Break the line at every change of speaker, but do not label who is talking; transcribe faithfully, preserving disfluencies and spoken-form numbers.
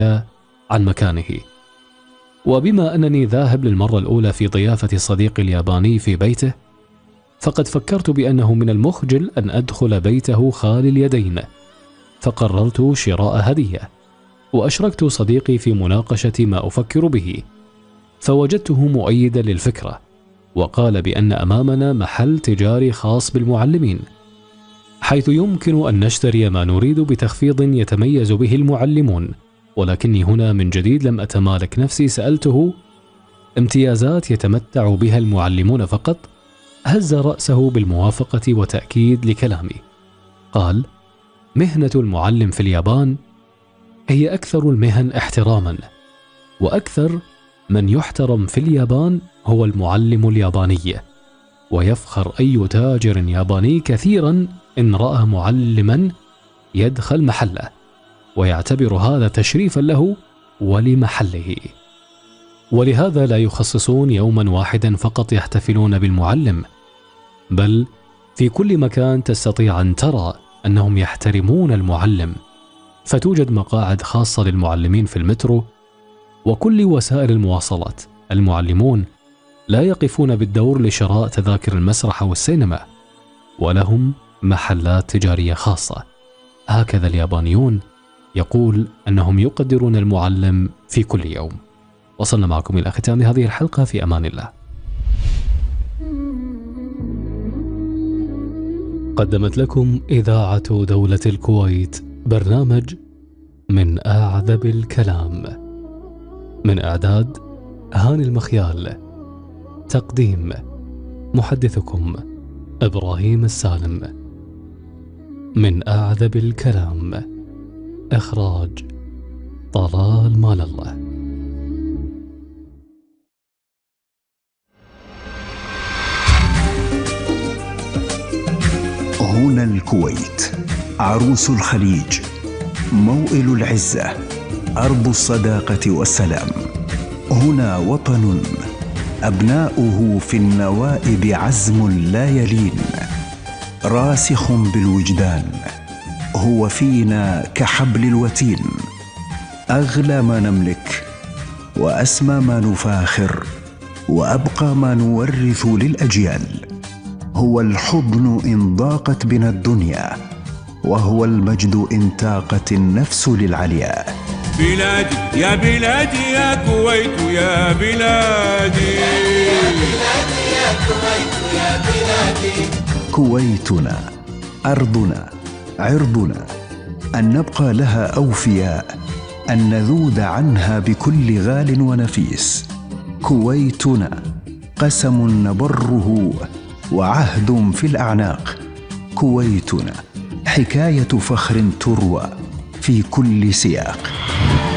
عن مكانه. وبما أنني ذاهب للمرة الأولى في ضيافة صديقي الياباني في بيته، فقد فكرت بأنه من المخجل أن أدخل بيته خالي اليدين، فقررت شراء هدية، وأشركت صديقي في مناقشة ما أفكر به، فوجدته مؤيدا للفكرة، وقال بأن أمامنا محل تجاري خاص بالمعلمين، حيث يمكن أن نشتري ما نريد بتخفيض يتميز به المعلمون. ولكني هنا من جديد لم أتمالك نفسي، سألته: امتيازات يتمتع بها المعلمون فقط؟ هز رأسه بالموافقة وتأكيد لكلامي. قال: مهنة المعلم في اليابان هي أكثر المهن احتراما، وأكثر من يحترم في اليابان هو المعلم الياباني، ويفخر أي تاجر ياباني كثيرا إن رأى معلما يدخل محله، ويعتبر هذا تشريفا له ولمحله. ولهذا لا يخصصون يوما واحدا فقط يحتفلون بالمعلم، بل في كل مكان تستطيع أن ترى أنهم يحترمون المعلم، فتوجد مقاعد خاصة للمعلمين في المترو وكل وسائل المواصلات. المعلمون لا يقفون بالدور لشراء تذاكر المسرح أو السينما، ولهم محلات تجارية خاصة. هكذا اليابانيون يقول أنهم يقدرون المعلم في كل يوم. وصلنا معكم إلى ختام هذه الحلقة، في أمان الله. قدمت لكم إذاعة دولة الكويت برنامج من أعذب الكلام، من إعداد هاني المخيال، تقديم محدثكم إبراهيم السالم. من أعذب الكلام، إخراج طلال مال الله.
هنا الكويت، عروس الخليج، موئل العزة، أرض الصداقة والسلام. هنا وطن أبناؤه في النوائب عزم لا يلين، راسخ بالوجدان، هو فينا كحبل الوتين. أغلى ما نملك وأسمى ما نفاخر وأبقى ما نورث للأجيال، هو الحضن إن ضاقت بنا الدنيا، وهو المجد إن تاقت النفس للعلياء.
بلادي يا بلادي يا كويت يا بلادي، يا بلادي يا كويت يا بلادي.
كويتنا أرضنا عرضنا، أن نبقى لها أوفياء، أن نذود عنها بكل غال ونفيس. كويتنا قسم نبره وعهد في الأعناق. كويتنا حكاية فخر تروى في كل سياق.